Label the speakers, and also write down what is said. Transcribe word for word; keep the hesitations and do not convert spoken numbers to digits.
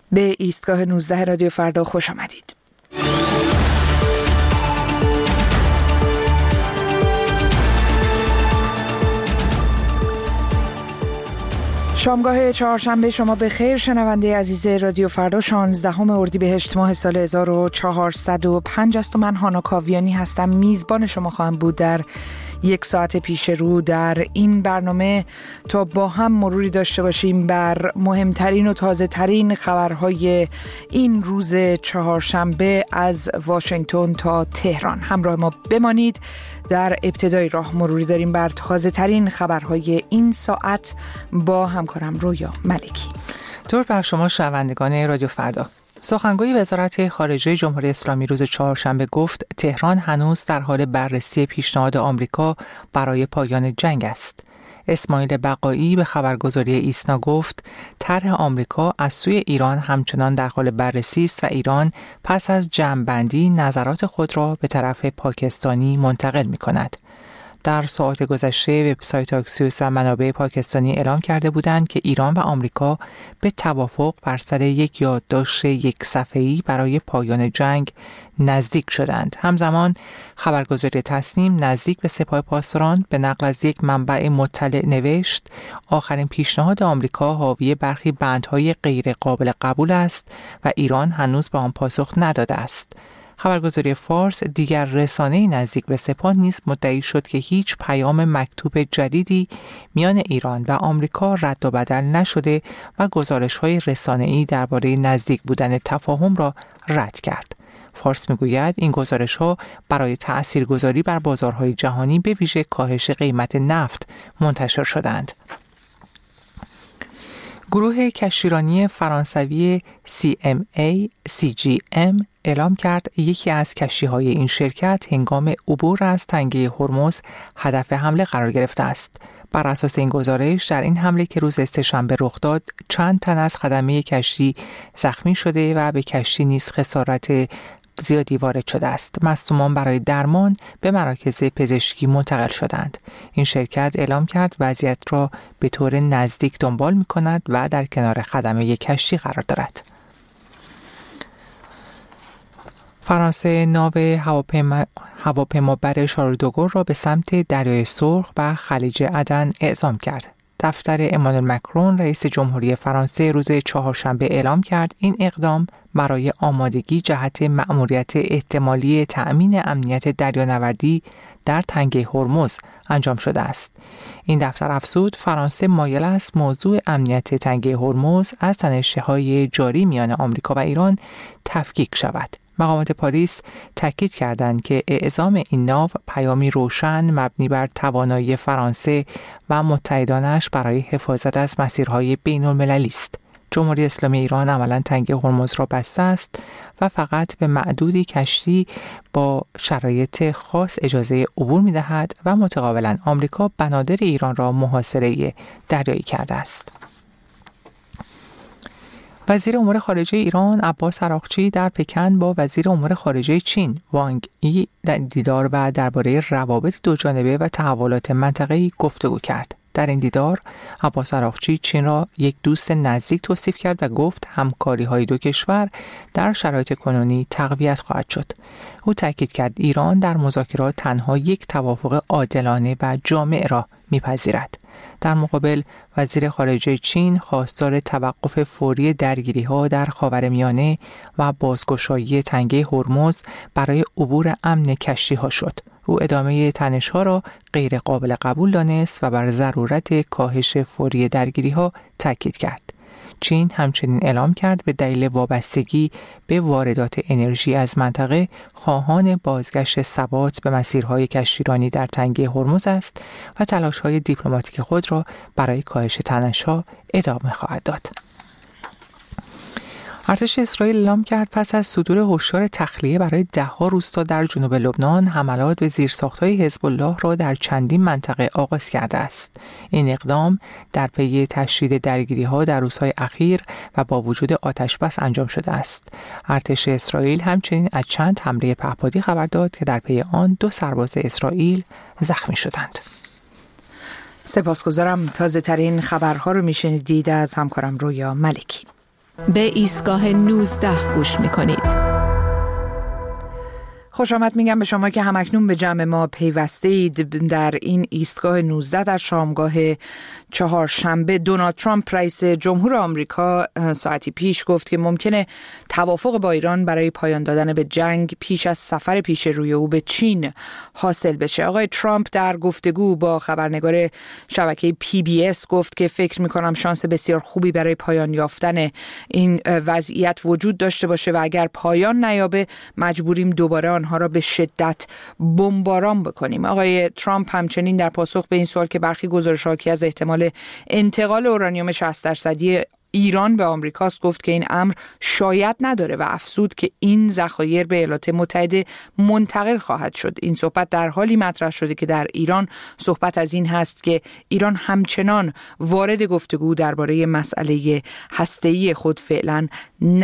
Speaker 1: به ایستگاه نوزده رادیو فردا خوش آمدید. شامگاه چهارشنبه شما به خیر شنونده عزیز رادیو فردا. شانزدهم اردیبهشت ماه سال هزار و چهارصد و پنج است و من هانا کاویانی هستم. میزبان شما خواهم بود در یک ساعت پیش رو در این برنامه تا با هم مروری داشته باشیم بر مهمترین و تازه ترین خبرهای این روز چهارشنبه از واشنگتن تا تهران. همراه ما بمانید. در ابتدای راه مروری داریم بر تازه ترین خبرهای این ساعت با همکارم رویا ملکی.
Speaker 2: درود بر شما شنوندگان رادیو فردا. سخنگوی وزارت خارجه جمهوری اسلامی روز چهارشنبه گفت تهران هنوز در حال بررسی پیشنهاد آمریکا برای پایان جنگ است. اسماعیل بقایی به خبرگزاری ایسنا گفت طرح آمریکا از سوی ایران همچنان در حال بررسی است و ایران پس از جمع‌بندی نظرات خود را به طرف پاکستانی منتقل می‌کند. در ساعات گذشته وبسایت آکسیوس و منابع پاکستانی اعلام کرده بودند که ایران و آمریکا به توافق بر سر یک یادداشت یک صفحه‌ای برای پایان جنگ نزدیک شدند. همزمان خبرگزاری تسنیم نزدیک به سپاه پاسداران به نقل از یک منبع مطلع نوشت آخرین پیشنهاد آمریکا حاوی برخی بندهای غیر قابل قبول است و ایران هنوز به آن پاسخ نداده است. خبرگزاری فارس دیگر رسانه‌ای نزدیک به سپاه نیز مدعی شد که هیچ پیام مکتوب جدیدی میان ایران و آمریکا رد و بدل نشده و گزارش‌های رسانه‌ای درباره نزدیک بودن تفاهم را رد کرد. فارس میگوید این گزارش‌ها برای تأثیرگذاری بر بازارهای جهانی به ویژه کاهش قیمت نفت منتشر شدند. گروه کشتیرانی فرانسوی سی ام ای سی جی ام اعلام کرد یکی از کشتی‌های این شرکت هنگام عبور از تنگه هرمز هدف حمله قرار گرفته است. بر اساس این گزارش در این حمله که روز سه‌شنبه رخ داد چند تن از خدمه کشتی زخمی شده و به کشتی نیز خسارت زیادی وارد شده است. مصدومان برای درمان به مراکز پزشکی منتقل شدند. این شرکت اعلام کرد وضعیت را به طور نزدیک دنبال می‌کند و در کنار خدمه کشتی قرار دارد. فرانسه ناو هواپیما هواپیمابر شارل دوگل را به سمت دریای سرخ و خلیج عدن اعزام کرد. دفتر امانوئل مکرون رئیس جمهوری فرانسه روز چهارشنبه اعلام کرد این اقدام برای آمادگی جهت مأموریت احتمالی تأمین امنیت دریانوردی در تنگه هرمز انجام شده است. این دفتر افزود فرانسه مایل است موضوع امنیت تنگه هرمز از تنش‌های جاری میان آمریکا و ایران تفکیک شود. مقامات پاریس تاکید کردند که اعزام این ناو پیامی روشن مبنی بر توانایی فرانسه و متحدانش برای حفاظت از مسیرهای بین‌المللی است. جمهوری اسلامی ایران عملاً تنگه هرمز را بسته است و فقط به معدودی کشتی با شرایط خاص اجازه عبور می‌دهد و متقابلاً آمریکا بنادر ایران را محاصره دریایی کرده است. وزیر امور خارجه ایران عباس عراقچی در پکن با وزیر امور خارجه چین وانگ ای در دیدار و درباره روابط دوجانبه و تحولات منطقه‌ای گفتگو کرد. در این دیدار عباس عراقچی چین را یک دوست نزدیک توصیف کرد و گفت همکاری‌های دو کشور در شرایط کنونی تقویت خواهد شد. او تاکید کرد ایران در مذاکرات تنها یک توافق عادلانه و جامع را می‌پذیرد. در مقابل وزیر خارجه چین خواستار توقف فوری درگیری‌ها در خاورمیانه و بازگشایی تنگه هرمز برای عبور امن کشتی‌ها شد. او ادامه تنش‌ها را غیر قابل قبول دانست و بر ضرورت کاهش فوری درگیری‌ها تاکید کرد. چین همچنین اعلام کرد به دلیل وابستگی به واردات انرژی از منطقه خواهان بازگشت ثبات به مسیرهای کشتیرانی در تنگه هرمز است و تلاش‌های دیپلماتیک خود را برای کاهش تنش‌ها ادامه خواهد داد. ارتش اسرائیل اعلام کرد پس از صدور هشدار تخلیه برای ده‌ها روستا در جنوب لبنان حملات به زیرساخت‌های حزب الله را در چندین منطقه آغاز کرده است. این اقدام در پی تشدید درگیری‌ها در روزهای اخیر و با وجود آتش‌بس انجام شده است. ارتش اسرائیل همچنین از چند حمله پهپادی خبر داد که در پی آن دو سرباز اسرائیل زخمی شدند.
Speaker 1: سپاسگزارم. تازه ترین خبرها رو میشنیدید از همکارم رویا ملکی.
Speaker 3: به ایستگاه نوزده گوش می‌کنید.
Speaker 1: خوش آمد میگم به شما که همکنون به جمع ما پیوسته اید. در این ایستگاه نوزده در شامگاه چهارشنبه دونالد ترامپ رئیس جمهور آمریکا ساعتی پیش گفت که ممکنه توافق با ایران برای پایان دادن به جنگ پیش از سفر پیش روی او به چین حاصل بشه. آقای ترامپ در گفتگو با خبرنگار شبکه پی بی اس گفت که فکر میکنم شانس بسیار خوبی برای پایان یافتن این وضعیت وجود داشته باشه و اگر پایان نیابه مجبوریم دوباره آنها را به شدت بمباران بکنیم. آقای ترامپ همچنین در پاسخ به این سوال که برخی گزارش‌ها حاکی از احتمال انتقال اورانیوم شصت درصدی ایران به آمریکاست گفت که این امر شاید نداره و افزود که این ذخایر به ایالات متحده منتقل خواهد شد. این صحبت در حالی مطرح شده که در ایران صحبت از این هست که ایران همچنان وارد گفتگو درباره مسئله هسته‌ای خود فعلا